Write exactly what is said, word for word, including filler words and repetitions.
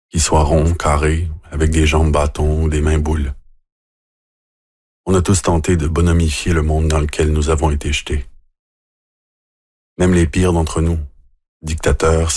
Qu'il soit rond, carré, avec des jambes bâtons ou des mains boules. On a tous tenté de bonhomifier le monde dans lequel nous avons été jetés. Même les pires d'entre nous, dictateurs,